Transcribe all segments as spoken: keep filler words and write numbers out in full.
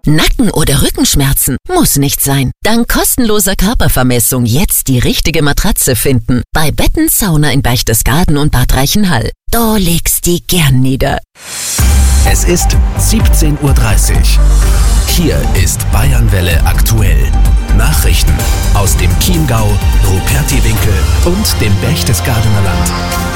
Nacken- oder Rückenschmerzen? Muss nicht sein. Dank kostenloser Körpervermessung jetzt die richtige Matratze finden. Bei Betten Sauna in Berchtesgaden und Bad Reichenhall. Da legst die gern nieder. Es ist siebzehn Uhr dreißig. Hier ist Bayernwelle aktuell. Nachrichten aus dem Chiemgau, Rupertiwinkel und dem Berchtesgadener Land.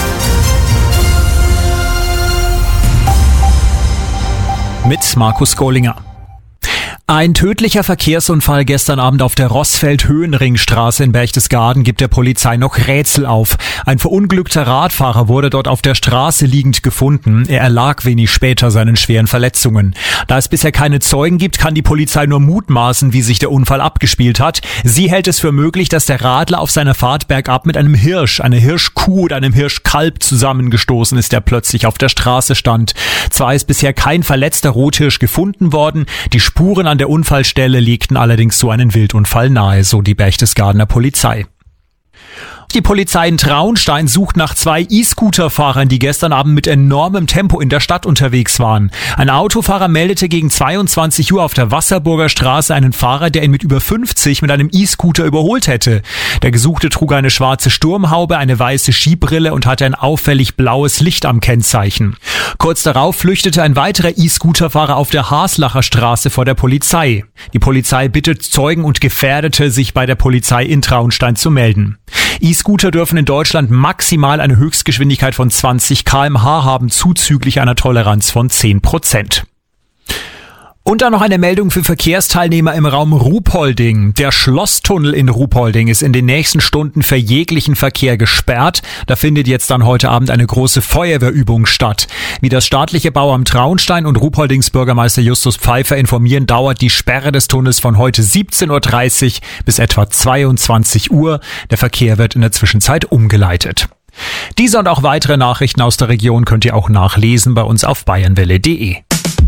Mit Markus Kohlinger. Ein tödlicher Verkehrsunfall gestern Abend auf der Rossfeld-Höhenringstraße in Berchtesgaden gibt der Polizei noch Rätsel auf. Ein verunglückter Radfahrer wurde dort auf der Straße liegend gefunden. Er erlag wenig später seinen schweren Verletzungen. Da es bisher keine Zeugen gibt, kann die Polizei nur mutmaßen, wie sich der Unfall abgespielt hat. Sie hält es für möglich, dass der Radler auf seiner Fahrt bergab mit einem Hirsch, einer Hirschkuh oder einem Hirschkalb zusammengestoßen ist, der plötzlich auf der Straße stand. Zwar ist bisher kein verletzter Rothirsch gefunden worden, die Spuren an der Unfallstelle legten allerdings so einen Wildunfall nahe, so die Berchtesgadener Polizei. Die Polizei in Traunstein sucht nach zwei E-Scooter-Fahrern, die gestern Abend mit enormem Tempo in der Stadt unterwegs waren. Ein Autofahrer meldete gegen zweiundzwanzig Uhr auf der Wasserburger Straße einen Fahrer, der ihn mit über fünfzig mit einem E-Scooter überholt hätte. Der Gesuchte trug eine schwarze Sturmhaube, eine weiße Skibrille und hatte ein auffällig blaues Licht am Kennzeichen. Kurz darauf flüchtete ein weiterer E-Scooter-Fahrer auf der Haslacher Straße vor der Polizei. Die Polizei bittet Zeugen und Gefährdete, sich bei der Polizei in Traunstein zu melden. E-Scooter dürfen in Deutschland maximal eine Höchstgeschwindigkeit von zwanzig Kilometer pro Stunde haben, zuzüglich einer Toleranz von zehn Prozent. Und dann noch eine Meldung für Verkehrsteilnehmer im Raum Ruhpolding. Der Schlosstunnel in Ruhpolding ist in den nächsten Stunden für jeglichen Verkehr gesperrt. Da findet jetzt dann heute Abend eine große Feuerwehrübung statt. Wie das staatliche Bauamt Traunstein und Ruhpoldings Bürgermeister Justus Pfeiffer informieren, dauert die Sperre des Tunnels von heute siebzehn Uhr dreißig bis etwa zweiundzwanzig Uhr. Der Verkehr wird in der Zwischenzeit umgeleitet. Diese und auch weitere Nachrichten aus der Region könnt ihr auch nachlesen bei uns auf bayernwelle punkt de.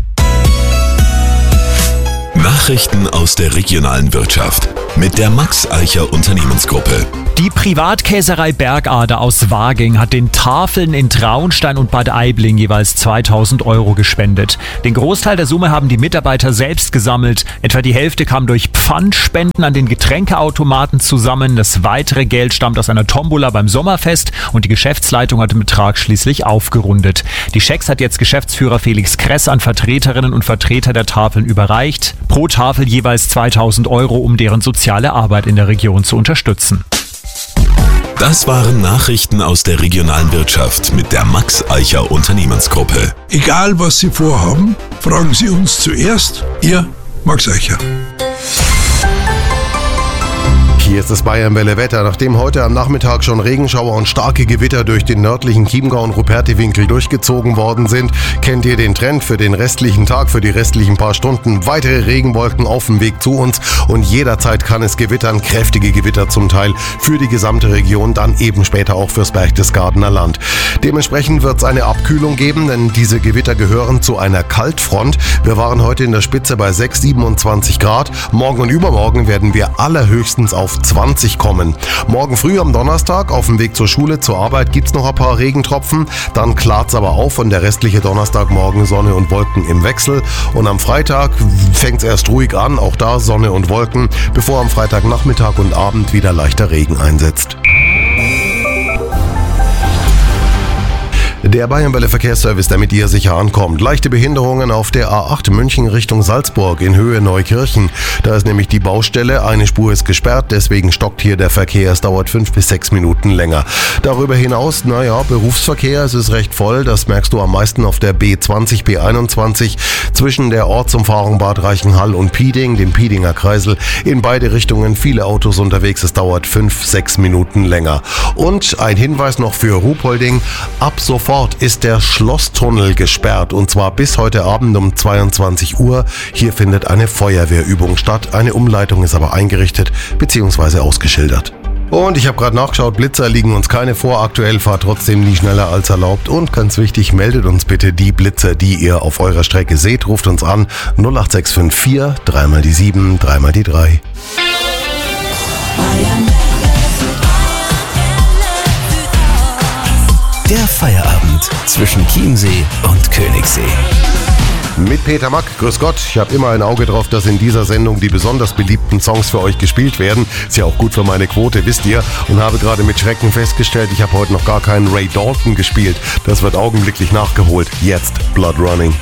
Nachrichten aus der regionalen Wirtschaft mit der Max Eicher Unternehmensgruppe. Die Privatkäserei Bergader aus Waging hat den Tafeln in Traunstein und Bad Aibling jeweils zweitausend Euro gespendet. Den Großteil der Summe haben die Mitarbeiter selbst gesammelt. Etwa die Hälfte kam durch Pfandspenden an den Getränkeautomaten zusammen. Das weitere Geld stammt aus einer Tombola beim Sommerfest und die Geschäftsleitung hat den Betrag schließlich aufgerundet. Die Schecks hat jetzt Geschäftsführer Felix Kress an Vertreterinnen und Vertreter der Tafeln überreicht. Pro Tafel jeweils zweitausend Euro, um deren soziale Arbeit in der Region zu unterstützen. Das waren Nachrichten aus der regionalen Wirtschaft mit der Max Eicher Unternehmensgruppe. Egal was Sie vorhaben, fragen Sie uns zuerst. Ihr Max Eicher. Hier ist das Bayernwelle Wetter. Nachdem heute am Nachmittag schon Regenschauer und starke Gewitter durch den nördlichen Chiemgau und Rupertiwinkel durchgezogen worden sind, kennt ihr den Trend für den restlichen Tag, für die restlichen paar Stunden. Weitere Regenwolken auf dem Weg zu uns und jederzeit kann es gewittern, kräftige Gewitter zum Teil für die gesamte Region, dann eben später auch fürs Berchtesgadener Land. Dementsprechend wird es eine Abkühlung geben, denn diese Gewitter gehören zu einer Kaltfront. Wir waren heute in der Spitze bei sechs, siebenundzwanzig Grad. Morgen und übermorgen werden wir allerhöchstens auf zwanzig kommen. Morgen früh am Donnerstag auf dem Weg zur Schule, zur Arbeit gibt's noch ein paar Regentropfen. Dann klart's aber auf und der restliche Donnerstagmorgen Sonne und Wolken im Wechsel. Und am Freitag fängt's erst ruhig an, auch da Sonne und Wolken, bevor am Freitagnachmittag und Abend wieder leichter Regen einsetzt. Der Bayernwelle Verkehrsservice, damit ihr sicher ankommt. Leichte Behinderungen auf der A acht München Richtung Salzburg in Höhe Neukirchen. Da ist nämlich die Baustelle, eine Spur ist gesperrt, deswegen stockt hier der Verkehr. Es dauert fünf bis sechs Minuten länger. Darüber hinaus, naja, Berufsverkehr, es ist recht voll. Das merkst du am meisten auf der B zwanzig, B einundzwanzig zwischen der Ortsumfahrung Bad Reichenhall und Pieding, dem Piedinger Kreisel. In beide Richtungen viele Autos unterwegs. Es dauert fünf, sechs Minuten länger. Und ein Hinweis noch für Ruhpolding. Ab sofort ist der Schlosstunnel gesperrt und zwar bis heute Abend um zweiundzwanzig Uhr. Hier findet eine Feuerwehrübung statt. Eine Umleitung ist aber eingerichtet bzw. ausgeschildert. Und ich habe gerade nachgeschaut, Blitzer liegen uns keine vor. Aktuell fahrt trotzdem nie schneller als erlaubt. Und ganz wichtig, meldet uns bitte die Blitzer, die ihr auf eurer Strecke seht. Ruft uns an null acht sechs fünf vier, dreimal die sieben, dreimal die drei. Der Feierabend zwischen Chiemsee und Königssee. Mit Peter Mack. Grüß Gott. Ich habe immer ein Auge drauf, dass in dieser Sendung die besonders beliebten Songs für euch gespielt werden. Ist ja auch gut für meine Quote, wisst ihr. Und habe gerade mit Schrecken festgestellt, ich habe heute noch gar keinen Ray Dalton gespielt. Das wird augenblicklich nachgeholt. Jetzt Blood Running.